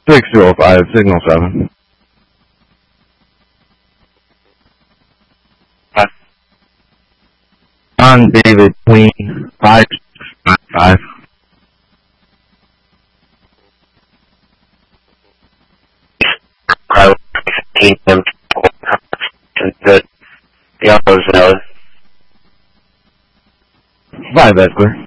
6205, signal 7. On David Queen, 595. I was 15 them the yellow zone. 5 Edgar.